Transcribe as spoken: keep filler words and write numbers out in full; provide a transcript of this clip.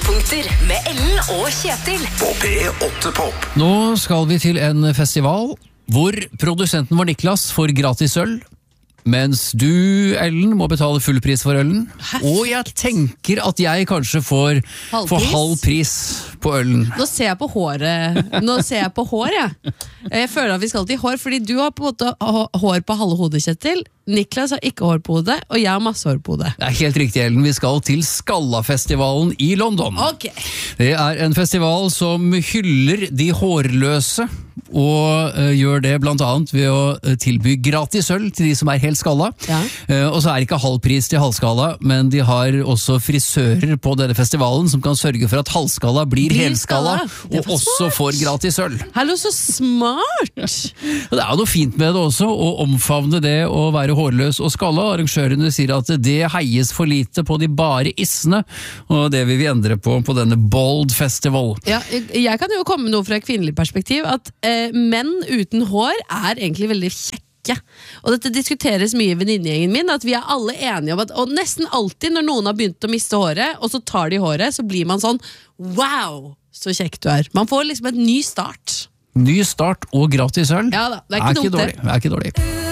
Høydepunkter med Ellen og Kjetil På P åtte Pop. Nå skal vi til en festival hvor produsenten vår Niklas får gratis øl, mens du, Ellen, må betale full pris for ølen. Og jeg tenker at jeg kanskje får, får halv pris på ølen. Nå ser jeg på håret. Nå ser jeg på hår, jeg. Jeg føler at vi skal til hår, fordi du har på en måte hår på halve hodet, Kjetil. Niklas har ikke hår på hodet, og jeg har masse hår på hodet. Det er helt riktig, Ellen. Vi skal til Skalla-festivalen i London. Ok. Det er en festival som hyller de hårløse, og uh, gjør det blant annet ved å uh, tilby gratis øl til de som er helt skalla. Ja. Uh, og så er det ikke halv pris til halvskalla, men de har også frisører på denne festivalen som kan sørge for at halvskalla blir, Blir helskalla, skalla. Det og var også smart. får gratis øl. Hallo, så smart! Og det er jo noe fint med det også, å omfavne det å være hårløs og skalla. Arrangørene sier at det heies for lite på de bare issene, og det vil vi endre på på denne Bold Festival. Ja, jeg, jeg kan jo komme med noe fra et kvinnelig perspektiv, at eh, menn uten hår er egentlig veldig kjekke. Og dette diskuteres mye i venninnegjengen min, at vi er alle enige om at, og nesten alltid når noen har begynt å miste håret, og så tar de håret, så blir man sånn, wow, så kjekk du er. Man får liksom en ny start. Ny start og gratis øl. Ja da, det er ikke dumt det. dårlig. Det er ikke dårlig.